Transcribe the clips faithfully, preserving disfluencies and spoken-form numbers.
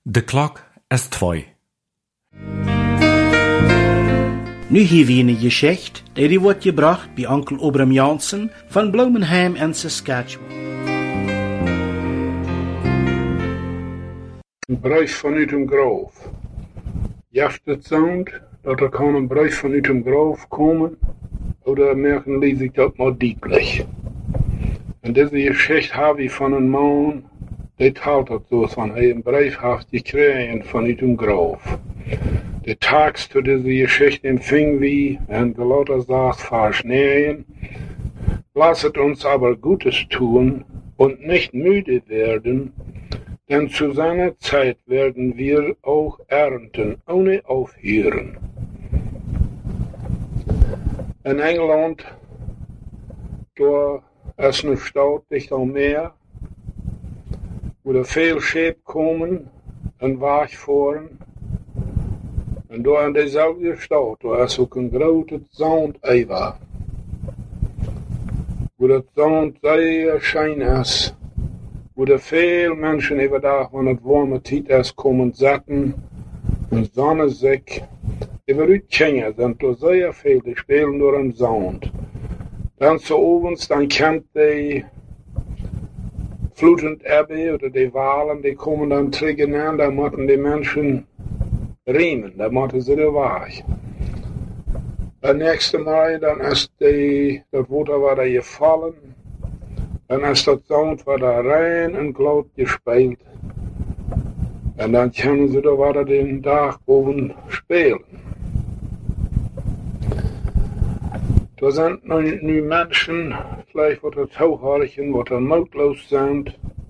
De klok is twee. Nu hier weer een geschicht, die wordt gebracht bij onkel Obram Jansen van Bloemenheim en Saskatchewan. Een brief vanuit een groof. Jaft het zoont dat er kan een brief vanuit een groof komen, oder merken lees ik dat maar dieplich. En deze geschicht heb ik van een man, die taalt dat zo van hij een brief heeft gekregen vanuit een groof. De tekst voor deze geschichte empfing wie en de Lotter sagt vers negen. Lasset uns aber Gutes tun und nicht müde werden, denn zu seiner Zeit werden wir auch ernten, ohne aufhören. In Engeland, door is een stad dicht al meer, wo er veel schepen komen en wegvoeren. En door in dezelfde stad, door is ook een grote zand-eiver. Wo dat zand zeer schijn is, wo er veel mensen even dag, wanneer het warme tijd is, komen zitten en zonnen zich. Over uitkingen zijn er zeer veel die spelen door een zand. Dan zo ovens, dan komt die vloedend ebbe oder die walen, die komen dan terug aan, dan moeten die mensen riemen, dan moeten ze er weg. Het nächste Mal, dan is die, dat water waar er gevallen, dan is dat zand waar er rein en gloed gespeeld. En dan kunnen ze er waar den dag boven spelen. Er zijn nu, nu mensen, vielleicht wat er touwhartigen, wat er noodloos zijn,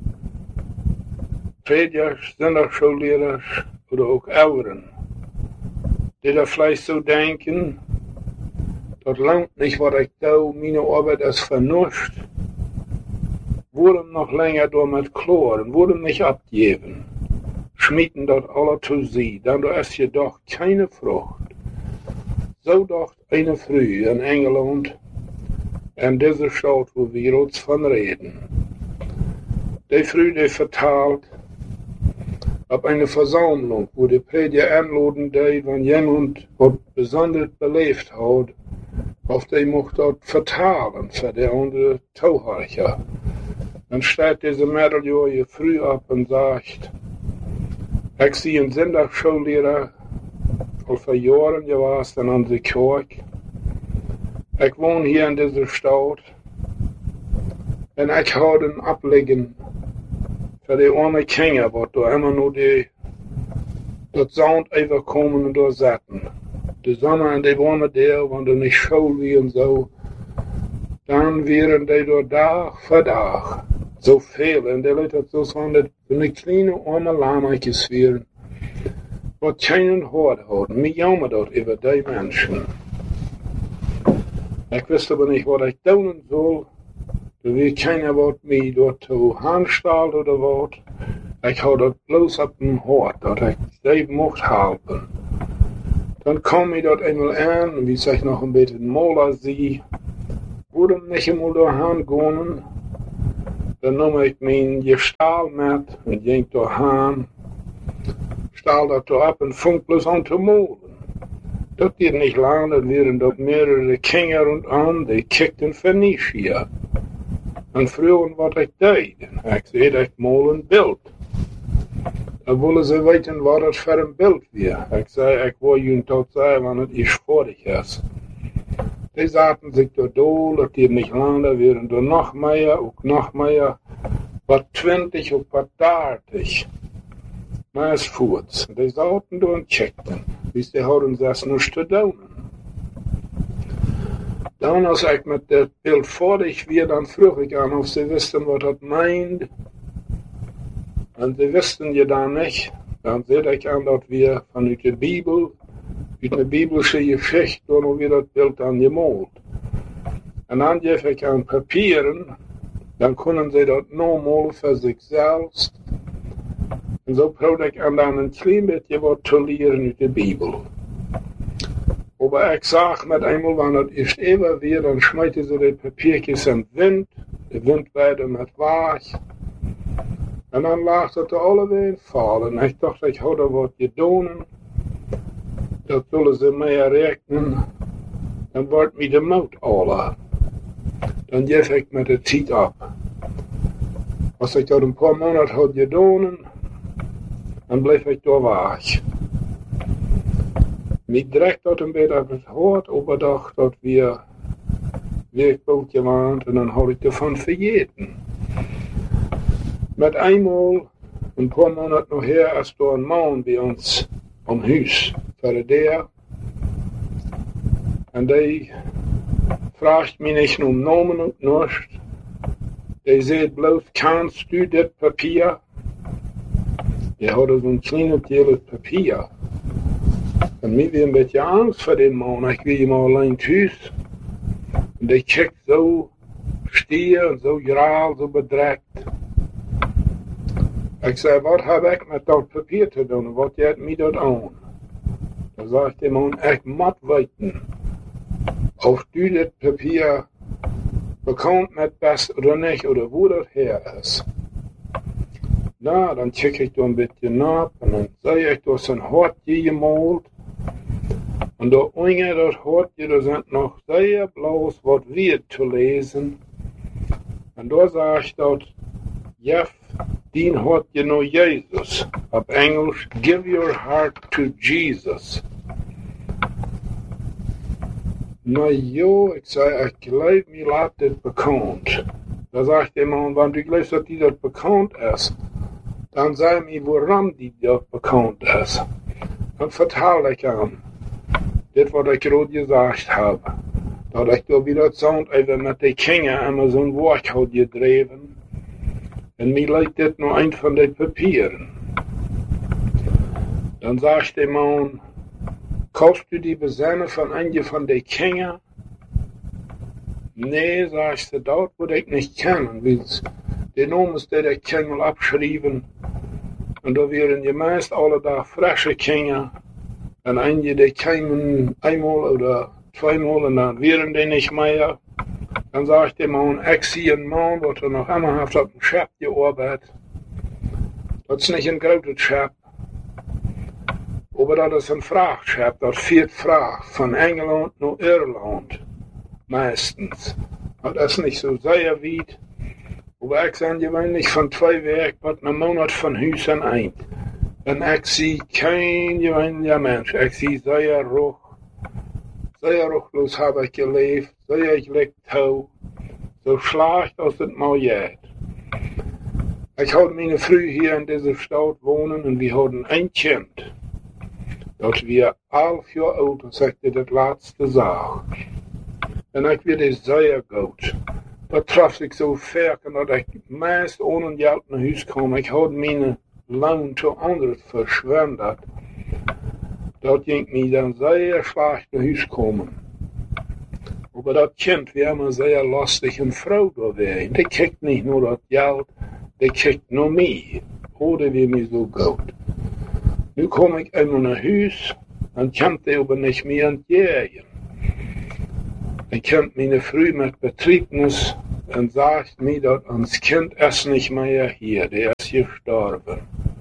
predikers, zondagsschoolleerders, oder ook ouderen, die daar vielleicht zo denken, dat langt niet wat ik doe, mijn arbeid is vernuscht, worden nog langer door met kloren, worden niet abgeven, schmieden dat alle toe zie, dan is je doch keine vrucht. Zo dacht een vrouw in Engeland en deze stad waar we ons van reden. Die vrouw die vertaalt op een verzameling waar de prediker aanladen deed van iemand wat bijzonder beleefd had, of die mocht dat vertalen voor de andere touwhartiger. Dan staat deze middeljarige vrouw op en zegt, ik zie een zondagsschoolleerder al voor jaren geweest in onze kerk. Ik woon hier in deze stad en ik had een opleggen voor die arme kinderen, wat door immer nur die, dat zand even komen en doorzetten. De zomer en die warme deel, want er niet school wie en zo, dan werden die door dag voor dag zoveel. En die leed zo van dat een kleine arme lamaatjes werden. Wat geen hoort houden. Mij jammer dat over die mensen. Ik wist aber niet wat ik doen zal. Er weet keiner wat mij door te aanstelt oder wat. Ik had dat bloos op mijn hart, dat ik die mocht helpen. Dan kwam ik dat eenmaal aan, wie zich nog een beetje moller zie. Worden niet eenmaal doorheen gaan. Dan nam ik mijn gestaal met en ging doorheen. Staal dat erop en vond plus aan te molen. Dat deed niet lang, dat waren dat meerdere kinderen rondom, die kikten Fenicië. En vroegen wat ik deed. Ik zei dat ik mol een beeld. Dan willen ze weten wat het voor een beeld was. Ik zei, ik wil jullie dat zeggen, want het is vorig is. Die zaten zich door doel, dat deed niet lang, dat waren er nog meer, ook nog meer. Wat twintig of wat dertig. Maar es voort. Die zaten door en checkten. Dus die hadden zelfs niets te doen. Dan als ik met dat beeld vorig weer, dan vroeg ik aan of ze wisten wat dat meende. En ze wisten je dan niet. Dan zei ik aan dat we vanuit de Bijbel, uit de Bijbelse geschichte, door weer dat beeld aan gemalt. En dan geef ik aan papieren, dan kunnen ze dat normaal voor zichzelf. En zo probeer ik aan dan een klein beetje wat te leren uit de Bijbel. Maar ik zag met eenmaal, wanneer het eerst even weer, dan smijten ze de papiertjes in de wind. De wind weide met waag. En dan lag dat er allebei vallen. Ik dacht, ik had er wat gedaan. Dat zullen ze mij rekenen. Dan wordt mij de moed alle. Dan geef ik met de tijd op. Als ik dat een paar maanden had gedaan, dan bleef ik daar weg. Mij direct dat een beetje op het hoofd overdacht dat we werkbootje waren en dan had ik ervan vergeten. Met eenmaal, een paar maanden nog her, als er een man bij ons om huis voor de deur. En die vraagt me niet om namen of niets. Die zegt bloos, kannst u dit papier? Die hadden zo'n kleine deel papier. En mij weer een beetje angst voor die man. Ik wil hem alleen thuis. En die kijkt zo stier en zo graal, zo bedreigd. Ik zei, wat heb ik met dat papier te doen? Wat gaat mij dat aan? Dan zegt die man, ik moet weten of u dit papier bekend met best of niet, of hoe dat her is. Nou, dan check ik er een beetje na en dan zei ik, dat is een hartje gemalt. En door onder dat hartje, er zijn nog zeer bloos wat weer te lezen. En daar zei ik dat, Jeff, dien hartje naar Jezus. Op Engels, give your heart to Jesus. Nou ja, ik zei, ik geloof me laat dit bekend. Dan zegt die man, want ik geloof dat die dat bekend is. Dan zei me waarom die dat bekend is. Dan vertel ik hem. Dit wat ik rood gezegd heb. Dat ik door weer dat zand even met die kinderen en zo'n woord had gedreven. En mij lijkt dit nog een van die papieren. Dan zegt die man, kost u die bezinnen van een van die kinderen? Nee, zegt ze, dat moet ik niet kennen. Want die noemen ze die kinderen opschrijven. En dan werden je meest alle dag frisse kinderen. En een die kwamen eenmaal of tweemaal en dan werden die niet meer. Dan zegt die man, ik zie een man wat er nog immer heeft op een schap gearbeitet. Dat is niet een grote schap. Maar dat is een vrachtschap, dat viert vracht van Engeland naar Ierland. Meestens. Dat is niet zo zeer wijd. Maar ik zijn gewöhnlich van twee weken wat een maand van huis en eind. En ik zie geen gewöhnlicher mens. Ik zie zeer roeg. Zeer roegloos heb ik geleefd. Zeer gelijk touw. Zo slecht als het maar gaat. Ik had mijn vrouw hier in deze stad wonen en we hadden een kind. Dat we elf jaar oud als ik dit het laatste zag. En ik werd zeer goed. Dat traf ik zo ver dat ik meest ohne geld naar huis kwam. Ik had mijn loon te anderen verschwendet. Dat ging me dan zeer slecht naar huis komen. Maar dat kind werd een zeer lastige vrouw doorheen. Die kijkt niet naar dat geld, die kijkt naar mij. Oh, die werd me zo goed. Nu kom ik eenmaal naar huis en kan die aber niet meer ontjaren. Ik kent mijn vrouw met betriedenis en zegt mij dat ons kind is niet meer hier, die is gestorven.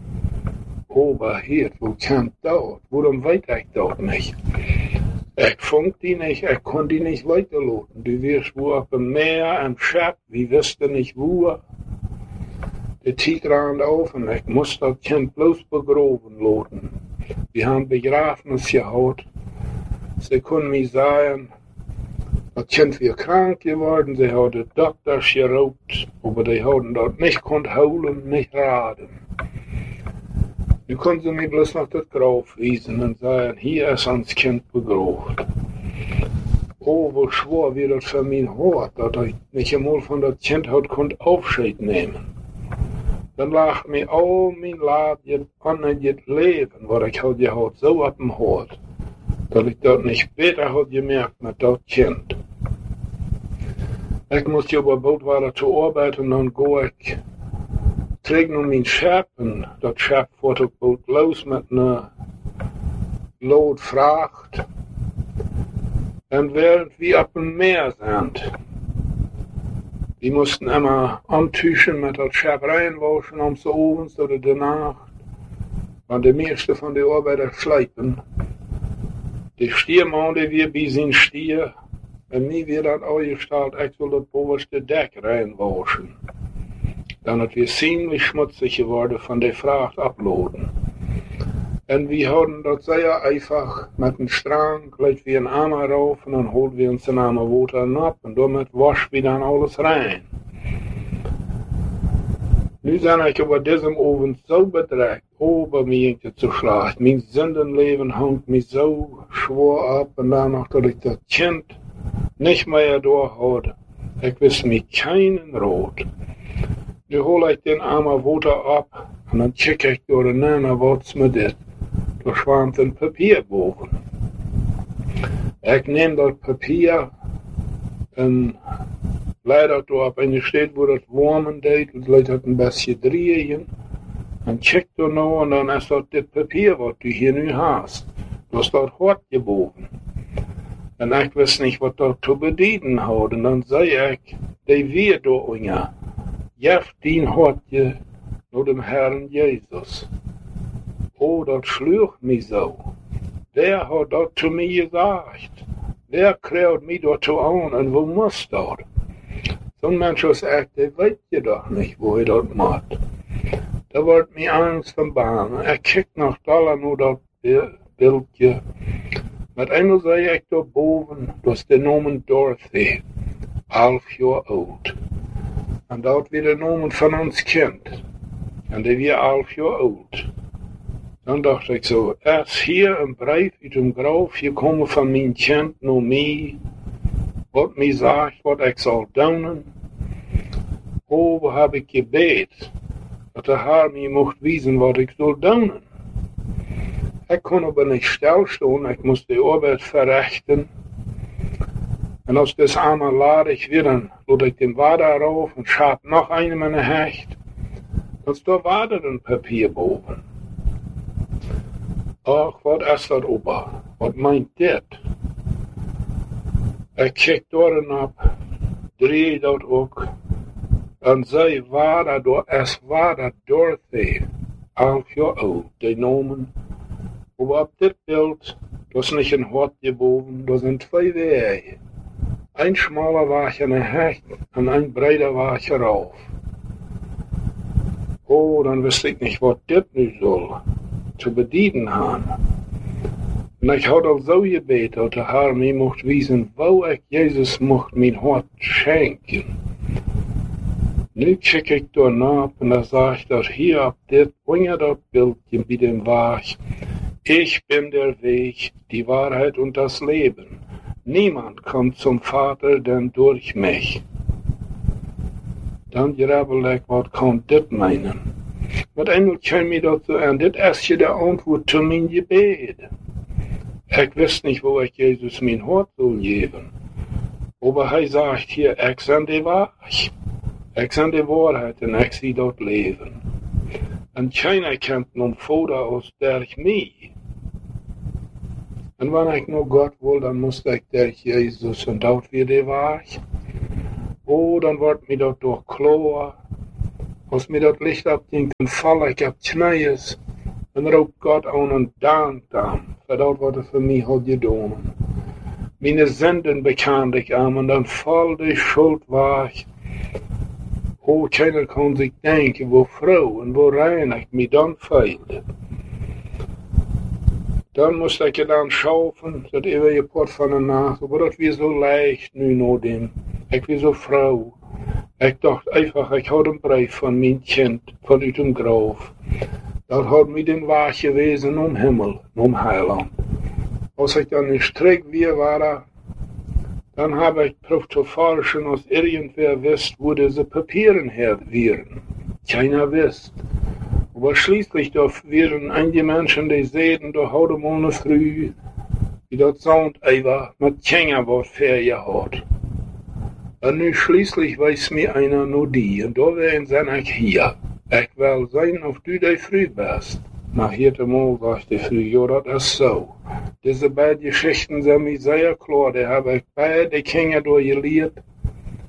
Oh, maar heer, hoe kan dat? Waarom weet ik dat niet? Ik vond die niet, ik kon die niet weiterlaten. Die was wohl op een meer en schap, we wisten niet waar. De tijd raand af en ik moest dat kind bloos begraven laten. We hebben begrafenis gehad. Ze kon mij zeggen, dat kind weer krank geworden, ze hadden dokters geroopt, maar die hadden dat niet kon houden, niet raden. Nu kon ze mij bloos nog dat graf wijzen en zeggen, hier is ons kind begraven. Oh, hoe zwaar weer dat voor mijn hart, dat ik niet eenmaal van dat kind had kon afscheid nemen. Dan lag mij al mijn leven aan het leven, wat ik had gehad, zo op mijn hart, dat ik dat niet beter had gemerkt met dat kind. Ik moest op een boot waren te arbeiden en dan ga ik terug naar mijn schap en dat schap voert op boot los met een lood vracht. En während we op een meer zijn, Die mussten immer antüchen met dat Schabereien waschen om ze ovens oder de nacht. Want de meeste van de arbeiders slijpen. De stierman die weer bij zijn stier. En mij weer dan uitgesteld, ik wil dat bovenste dek reinwaschen. Dan het weer ziemlich schmutzig geworden van de vracht uploaden. En we hadden dat zeer einfach met een strang, gleich wie een Eimer rauf en dan holen we ons een Eimer water op en daarmee waschen we dan alles rein. Nu zijn ik over deze oven zo bedreigd, over mij te slagen. Mijn zindenleven hangt me zo zwaar op en dan nog dat ik dat kind niet meer doorhoud. Ik wist me keinen rood. Nu hol ik den Eimer water op en dan check ik door de nana wat met dit. Er schwant een papier boven. Ik neem dat papier en leid dat op en je steekt waar het warmen deed, het leidt het een beetje drieën. En check er nou en dan is dat dit papier wat u hier nu haast. Dat staat hortje boven. En ik wist niet wat dat te bedienen had. En dan zei ik, die weer door ja, jef dien hortje naar de Herren Jezus. Oh, dat sloeg me zo. Wer had dat te mij gezegd? Wer kreeg mij dat toe aan en hoe moest dat? Zo'n mens als ik, die weet je toch niet hoe je dat maakt. Dat wordt me angst en bang. Ik kijk nog dollar naar dat beeldje. Met eenmaal zei ik daarboven, dat is de noemen Dorothy, elf jaar oud. En dat weer de noemen van ons kind. En die weer elf jaar oud. Dan dacht ik zo, er is hier een brief uit een graf gekomen van mijn kind naar mij. Wat mij zegt wat ik zal doen. Oh, wat heb ik gebed. Dat de Heer mij mocht wijzen wat ik zal doen. Ik kon aber niet stilstaan, ik moest de arbeid verrichten. En als das einmal laat ik weer, dan lood ik den water rauf en schaap nog een met een hecht. Dan staat water een papier boven. Ach, wat is dat opa? Wat meint dit? Ik kijk door en op, draai dat ook. En zij waren door, es waren Dorothy, elf jaar oud, die noemen. Maar op dit beeld, dat is niet een hortje boven, dat zijn twee wegen. Een smaller waagje en een hecht en een breder waagje rauf. Oh, dan wist ik niet wat dit nu zal. Te bedienen gaan. En ik had al zo gebeten dat de Heer mij mocht wijzen waar ik Jezus mocht mijn hart schenken. Nu kijk ik daarna en dan zag ik dat hier op dit onder dat beeldje bij dem waag. Ich bin der Weg, die Wahrheit und das Leben. Niemand kommt zum Vater denn durch mich. Dan grabbel ik, wat kan dit meinen? Maar eenmaal kwam mij dat zo aan, dit is je de antwoord te mijn gebed. Ik wist niet waar ik Jezus mijn hart zou geven. Maar hij zegt hier, ik ben de Wahrheit. Ik ben de waarheid en ik zie dat leven. En keiner kent nog verder als der mij. En wanneer ik nog God wil, dan moest ik der Jezus en dat weer de Wahrheit. Oh, dan wordt mij dat door klaar. Als mij dat licht opdient, dan val ik op knieën. En roep God aan en dank hem voor dat wat hij voor mij had gedaan. Mijn zenden bekend ik aan en dan val de schuld weg. Oh, keiner kan zich denken hoe vrouw en hoe rein ik mij dan veilde. Dan moest ik je dan schaffen, dat even je pot van de nacht, maar dat weer zo leicht nu naar dem. Ik weer zo vrouw. Ik dacht einfach, ik had een brief van mijn kind, vanuit een graf. Dat had mij den waag gewezen om hemel, om heiland. Als ik dan in streek weer was, dan heb ik probeerd te forschen als irgendwer wist, wo deze papieren her waren. Keiner wist. Aber schließlich doch waren einige Menschen, die sehen, da heute Morgen früh, wie das Sound einfach mit Kinder was Ferien hat. Und nun schließlich weiß mir einer nur die, und da werden sie ich hier. Ich will sein, ob du die früh bist. Na, hier mal sagt die früh, ja, das ist so. Diese beiden Geschichten sind mir sehr klar, die habe ich beide Kinder durchgelebt.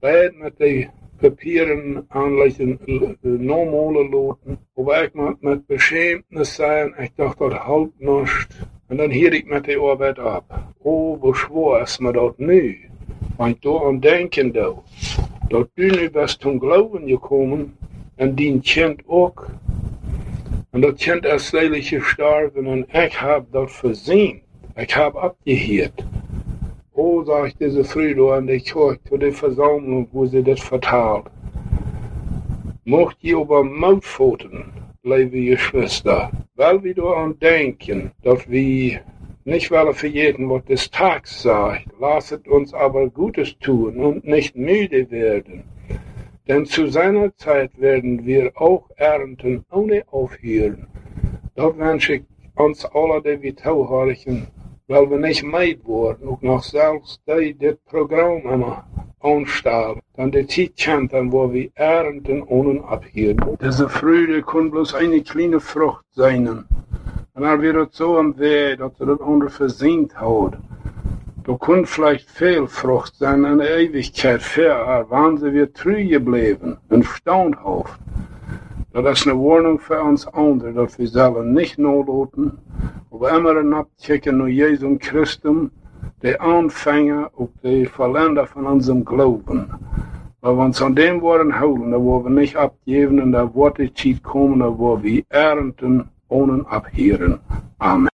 Beid met die papieren aanleggen, normale loten. Aber ik moet met beschämtnis zijn, ik dacht dat helpt niet. En dan hield ik met die arbeid op. Oh, hoe schwer is me dat nu? Want door aan denken doe, dat du nu best zum Glauben gekommen, en die kind ook. En dat kind is leidig gestorven, en ik heb dat verzien. Ik heb abgeheerd. Oh, sag ich diese Früh an die Kirche, zu der Versammlung, wo sie das verteilt. Mocht ihr über Mautpfoten, liebe Geschwister, weil wir daran denken, dass wir nicht wollen vergessen, was des Tags sagt, lasset uns aber Gutes tun und nicht müde werden. Denn zu seiner Zeit werden wir auch ernten, ohne aufhören. Das wünsche ich uns alle, die wir zuhören, weil wir nicht meid worden, auch noch selbst die das Programm immer anstellen, dann die Zeit kommt, dann wo wir ernten ohne abhören. Diese Freude kann bloß eine kleine Frucht sein. Und dann wird es so am Weg, dass er das andere versehnt hat. Da kann vielleicht viel Frucht sein in der Ewigkeit, fair, wann sie wir treu geblieben und staunhaft. Das ist eine Warnung für uns andere, dass wir selber nicht nachlassen, aber immer abchecken nach Jesus Christus, der Anfänger und der Verländer von unserem Glauben. Weil wir uns an dem Worten halten, da wo wir nicht abgeben und da wird die Zeit kommen, da wo wir ernten ohne abhören. Amen.